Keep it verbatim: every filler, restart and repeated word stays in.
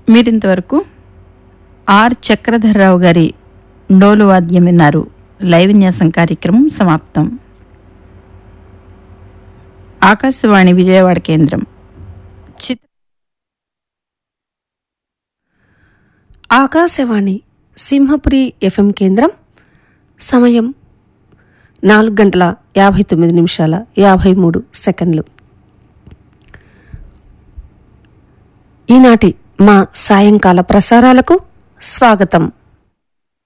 మీరింతవరకు ఆర్ చక్రధర్రావు గారి డోలు వాద్యం విన్నారు. లైవ్ విన్యాసం కార్యక్రమం సమాప్తం. ఆకాశవాణి విజయవాడ కేంద్రం. చిత్ర ఆకాశవాణి సింహపురి ఎఫ్ఎం కేంద్రం. సమయం నాలుగు గంటల యాభై తొమ్మిది నిమిషాల యాభై మూడు సెకండ్లు. ఈనాటి మా సాయంకాల ప్రసారాలకు స్వాగతం.